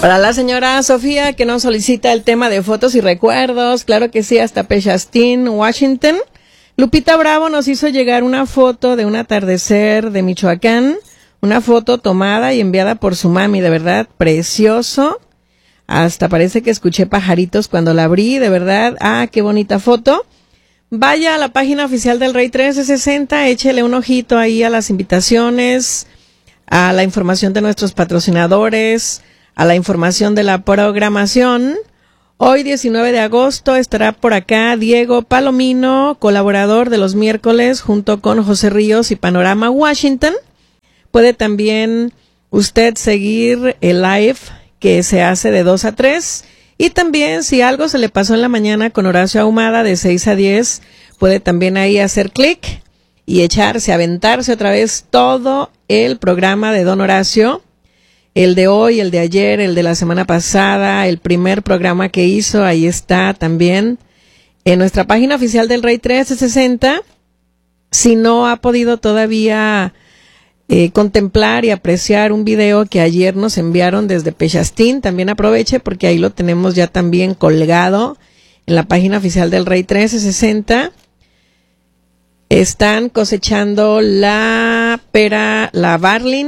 Para la señora Sofía, que nos solicita el tema de fotos y recuerdos, claro que sí, hasta Pechastín, Washington. Lupita Bravo nos hizo llegar una foto de un atardecer de Michoacán, una foto tomada y enviada por su mami, de verdad, precioso. Hasta parece que escuché pajaritos cuando la abrí, de verdad. Ah, qué bonita foto. Vaya a la página oficial del Rey 1360, échele un ojito ahí a las invitaciones, a la información de nuestros patrocinadores, a la información de la programación. Hoy, 19 de agosto, estará por acá Diego Palomino, colaborador de los miércoles, junto con José Ríos y Panorama Washington. Puede también usted seguir el live que se hace de 2 a 3. Y también, si algo se le pasó en la mañana con Horacio Ahumada, de 6 a 10, puede también ahí hacer clic y echarse, aventarse otra vez todo el programa de Don Horacio. El de hoy, el de ayer, el de la semana pasada, el primer programa que hizo, ahí está también en nuestra página oficial del Rey 1360. Si no ha podido todavía contemplar y apreciar un video que ayer nos enviaron desde Pechastín, también aproveche porque ahí lo tenemos ya también colgado en la página oficial del Rey 1360. Están cosechando la pera, la Barlin.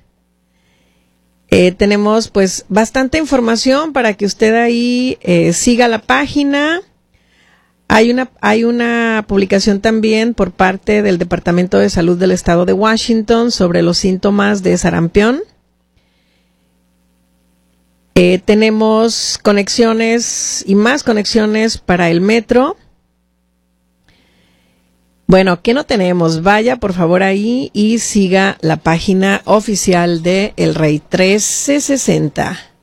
Tenemos pues bastante información para que usted ahí siga la página. Hay una publicación también por parte del Departamento de Salud del Estado de Washington sobre los síntomas de sarampión. Tenemos conexiones y más conexiones para el metro. Bueno, ¿qué no tenemos? Vaya por favor ahí y siga la página oficial de El Rey 1360.